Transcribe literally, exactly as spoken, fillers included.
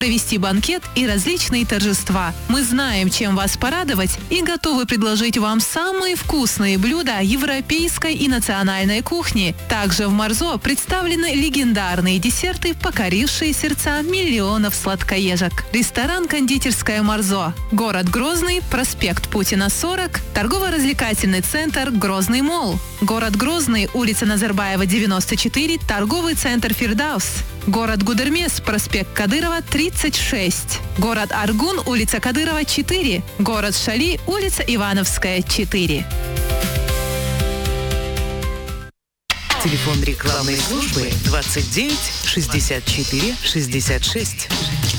провести банкет и различные торжества. Мы знаем, чем вас порадовать, и готовы предложить вам самые вкусные блюда европейской и национальной кухни. Также в Марзо представлены легендарные десерты, покорившие сердца миллионов сладкоежек. Ресторан «Кондитерская Марзо». Город Грозный, проспект Путина, сорок, торгово-развлекательный центр «Грозный молл». Город Грозный, улица Назарбаева, девяносто четыре, торговый центр «Фирдаус». Город Гудермес, проспект Кадырова, тридцать шесть. Город Аргун, улица Кадырова, четыре. Город Шали, улица Ивановская, четыре. Телефон рекламной службы двадцать девять шестьдесят четыре шестьдесят шесть.